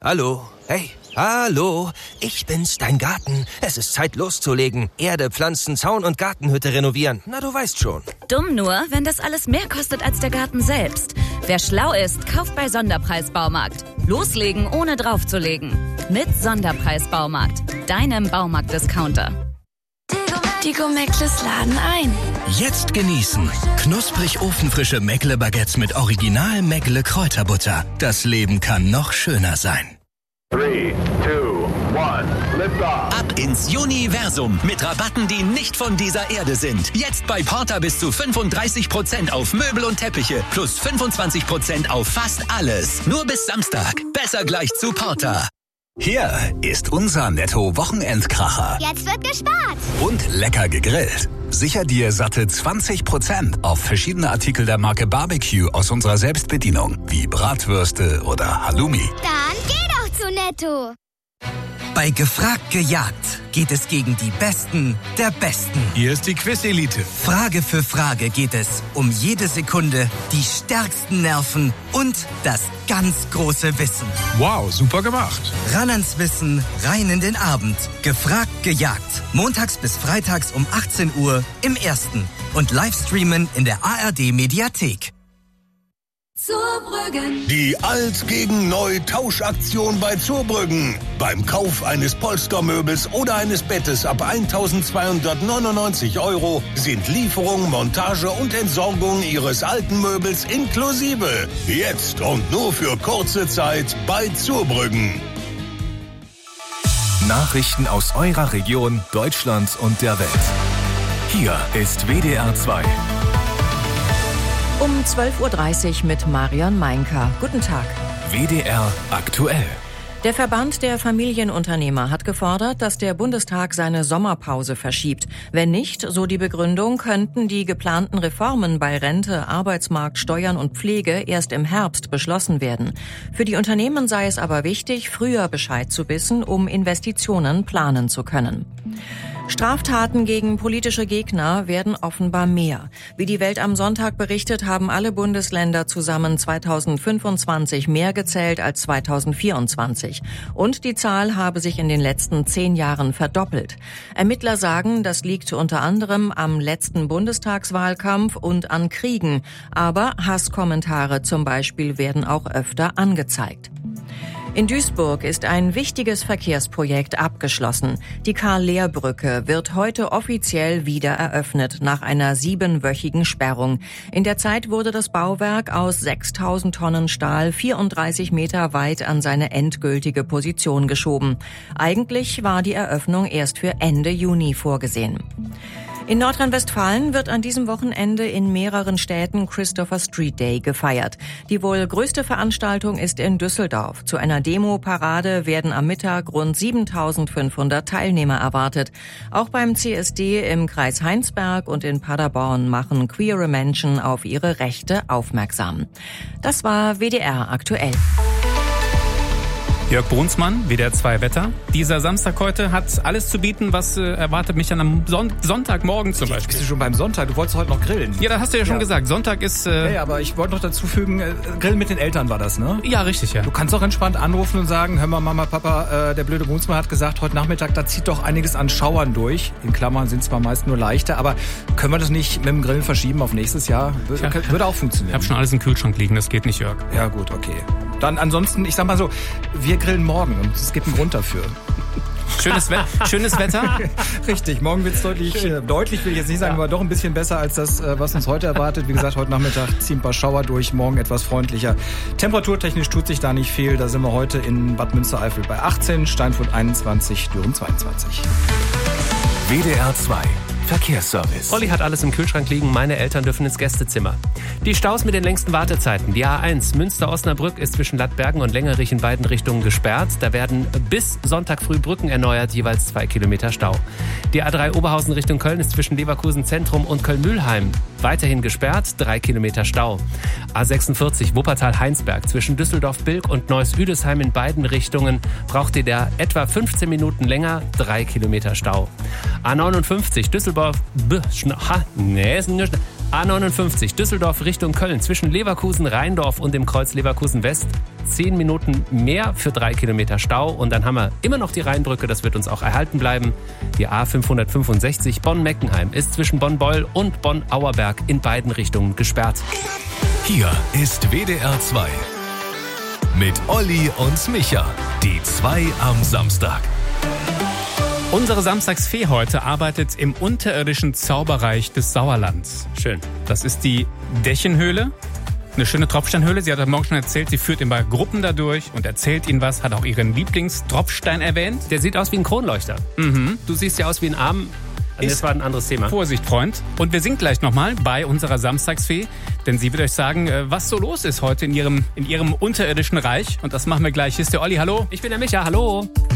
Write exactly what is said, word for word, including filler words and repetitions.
Hallo? Hey, hallo? Ich bin's, dein Garten. Es ist Zeit loszulegen. Erde, Pflanzen, Zaun und Gartenhütte renovieren. Na, du weißt schon. Dumm nur, wenn das alles mehr kostet als der Garten selbst. Wer schlau ist, kauft bei Sonderpreis-Baumarkt. Loslegen, ohne draufzulegen. Mit Sonderpreis-Baumarkt. Deinem Baumarkt-Discounter. Die Gomeckles laden ein. Jetzt genießen. Knusprig ofenfrische Meckle-Baguettes mit Original Meckle-Kräuterbutter. Das Leben kann noch schöner sein. drei, zwei, eins, lift off. Ab ins Universum mit Rabatten, die nicht von dieser Erde sind. Jetzt bei Porter bis zu fünfunddreißig Prozent auf Möbel und Teppiche plus fünfundzwanzig Prozent auf fast alles. Nur bis Samstag. Besser gleich zu Porter. Hier ist unser Netto-Wochenendkracher. Jetzt wird gespart. Und lecker gegrillt. Sicher dir satte zwanzig Prozent auf verschiedene Artikel der Marke Barbecue aus unserer Selbstbedienung, wie Bratwürste oder Halloumi. Dann geh doch zu Netto. Bei Gefragt gejagt geht es gegen die Besten der Besten. Hier ist die Quiz-Elite. Frage für Frage geht es um jede Sekunde, die stärksten Nerven und das ganz große Wissen. Wow, super gemacht. Ran ans Wissen, rein in den Abend. Gefragt gejagt. Montags bis freitags um achtzehn Uhr im Ersten. Und Livestreamen in der A R D-Mediathek. Zurbrüggen. Die Alt gegen Neu Tauschaktion bei Zurbrüggen. Beim Kauf eines Polstermöbels oder eines Bettes ab eintausendzweihundertneunundneunzig Euro sind Lieferung, Montage und Entsorgung Ihres alten Möbels inklusive. Jetzt und nur für kurze Zeit bei Zurbrüggen. Nachrichten aus eurer Region, Deutschland und der Welt. Hier ist W D R zwei. Um zwölf Uhr dreißig mit Marion Meinker. Guten Tag. W D R aktuell. Der Verband der Familienunternehmer hat gefordert, dass der Bundestag seine Sommerpause verschiebt. Wenn nicht, so die Begründung, könnten die geplanten Reformen bei Rente, Arbeitsmarkt, Steuern und Pflege erst im Herbst beschlossen werden. Für die Unternehmen sei es aber wichtig, früher Bescheid zu wissen, um Investitionen planen zu können. Straftaten gegen politische Gegner werden offenbar mehr. Wie die Welt am Sonntag berichtet, haben alle Bundesländer zusammen zweitausendfünfundzwanzig mehr gezählt als zweitausendvierundzwanzig. Und die Zahl habe sich in den letzten zehn Jahren verdoppelt. Ermittler sagen, das liegt unter anderem am letzten Bundestagswahlkampf und an Kriegen. Aber Hasskommentare zum Beispiel werden auch öfter angezeigt. In Duisburg ist ein wichtiges Verkehrsprojekt abgeschlossen. Die Karl-Lehr-Brücke wird heute offiziell wieder eröffnet, nach einer siebenwöchigen Sperrung. In der Zeit wurde das Bauwerk aus sechstausend Tonnen Stahl vierunddreißig Meter weit an seine endgültige Position geschoben. Eigentlich war die Eröffnung erst für Ende Juni vorgesehen. In Nordrhein-Westfalen wird an diesem Wochenende in mehreren Städten Christopher Street Day gefeiert. Die wohl größte Veranstaltung ist in Düsseldorf. Zu einer Demo-Parade werden am Mittag rund siebentausendfünfhundert Teilnehmer erwartet. Auch beim C S D im Kreis Heinsberg und in Paderborn machen queere Menschen auf ihre Rechte aufmerksam. Das war W D R aktuell. Jörg Brunsmann, W D R zwei Wetter. Dieser Samstag heute hat alles zu bieten, was äh, erwartet mich dann am Son- Sonntagmorgen zum Beispiel. Bist du schon beim Sonntag? Du wolltest heute noch grillen. Ja, das hast du ja schon ja. gesagt. Sonntag ist... Äh ja, aber ich wollte noch dazu fügen, äh, Grillen mit den Eltern war das, ne? Ja, richtig, ja. Du kannst auch entspannt anrufen und sagen, hör mal, Mama, Papa, äh, der blöde Brunsmann hat gesagt, heute Nachmittag, da zieht doch einiges an Schauern durch. In Klammern sind zwar meist nur leichte, aber können wir das nicht mit dem Grillen verschieben auf nächstes Jahr? Würde, ja, würde auch funktionieren. Ich habe schon alles im Kühlschrank liegen, das geht nicht, Jörg. Ja, gut, okay. Dann ansonsten, ich sag mal so, wir grillen morgen und es gibt einen Grund dafür. Schönes, We- schönes Wetter. Richtig, morgen wird es deutlich, äh, deutlich will ich jetzt nicht sagen, ja. aber doch ein bisschen besser als das, äh, was uns heute erwartet. Wie gesagt, heute Nachmittag ziehen ein paar Schauer durch, morgen etwas freundlicher. Temperaturtechnisch tut sich da nicht viel. Da sind wir heute in Bad Münstereifel bei achtzehn, Steinfurt einundzwanzig, Düren zweiundzwanzig. W D R zwei Verkehrsservice. Olli hat alles im Kühlschrank liegen, meine Eltern dürfen ins Gästezimmer. Die Staus mit den längsten Wartezeiten. Die A eins Münster-Osnabrück ist zwischen Lattbergen und Längerich in beiden Richtungen gesperrt. Da werden bis Sonntag früh Brücken erneuert, jeweils zwei Kilometer Stau. Die A drei Oberhausen Richtung Köln ist zwischen Leverkusen Zentrum und Köln-Mühlheim weiterhin gesperrt, drei Kilometer Stau. A sechsundvierzig Wuppertal-Heinsberg zwischen Düsseldorf-Bilk und Neuss-Üdesheim in beiden Richtungen braucht ihr da etwa fünfzehn Minuten länger, drei Kilometer Stau. A neunundfünfzig Düsseldorf B, ha, nee, A neunundfünfzig Düsseldorf Richtung Köln zwischen Leverkusen, Rheindorf und dem Kreuz Leverkusen West. Zehn Minuten mehr für drei Kilometer Stau. Und dann haben wir immer noch die Rheinbrücke, das wird uns auch erhalten bleiben. Die A fünfhundertfünfundsechzig Bonn-Meckenheim ist zwischen Bonn-Beul und Bonn-Auerberg in beiden Richtungen gesperrt. Hier ist W D R zwei. Mit Olli und Micha. Die zwei am Samstag. Unsere Samstagsfee heute arbeitet im unterirdischen Zauberreich des Sauerlands. Schön. Das ist die Dächenhöhle. Eine schöne Tropfsteinhöhle. Sie hat heute Morgen schon erzählt, sie führt immer Gruppen dadurch und erzählt ihnen was, hat auch ihren Lieblingstropfstein erwähnt. Der sieht aus wie ein Kronleuchter. Mhm. Du siehst ja aus wie ein Arm. Das war ein anderes Thema. Vorsicht, Freund. Und wir sind gleich nochmal bei unserer Samstagsfee, denn sie wird euch sagen, was so los ist heute in ihrem, in ihrem unterirdischen Reich. Und das machen wir gleich. Hier ist der Olli, hallo. Ich bin der Micha, hallo.